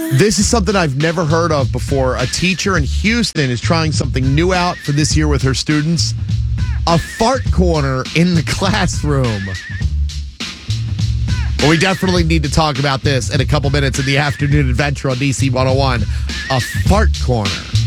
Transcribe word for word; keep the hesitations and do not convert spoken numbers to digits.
This is something I've never heard of before. A teacher in Houston is trying something new out for this year with her students. A fart corner in the classroom. Well, we definitely need to talk about this in a couple minutes in the afternoon adventure on D C one oh one. A fart corner.